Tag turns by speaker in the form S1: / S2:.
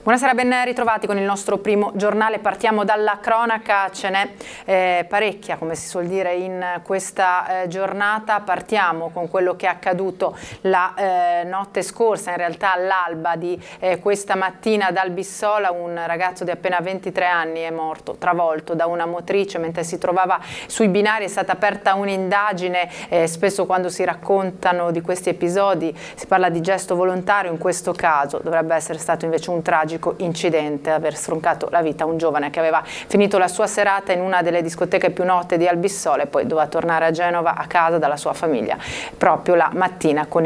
S1: Buonasera, ben ritrovati con il nostro primo giornale. Partiamo dalla cronaca, ce n'è parecchia, come si suol dire, in questa giornata. Partiamo con quello che è accaduto la notte scorsa, in realtà all'alba di questa mattina ad Albissola. Un ragazzo di appena 23 anni è morto travolto da una motrice mentre si trovava sui binari. È stata aperta un'indagine, spesso quando si raccontano di questi episodi si parla di gesto volontario, in questo caso dovrebbe essere stato invece un tragico incidente, aver stroncato la vita a un giovane che aveva finito la sua serata in una delle discoteche più note di Albissola e poi doveva tornare a Genova a casa dalla sua famiglia proprio la mattina con